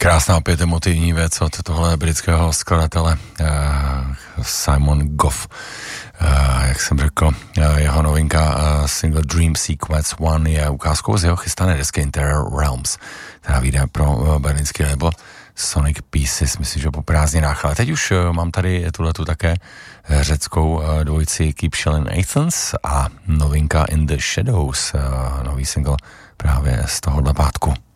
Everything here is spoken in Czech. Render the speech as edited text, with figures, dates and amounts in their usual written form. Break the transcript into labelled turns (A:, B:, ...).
A: Krásná opět emotivní věc od tohle britského skladatele Simon Goff. Jak jsem řekl, jeho novinka single Dream Sequence 1 je ukázkou z jeho chystané desky Interior Realms, která vyjde pro berlínský label Sonic Pieces, myslím, že po prázdninách. Ale teď už mám tady tuhletu také řeckou dvojici Keep Shellin' Athens a novinka In the Shadows, nový single právě z tohohle pátku.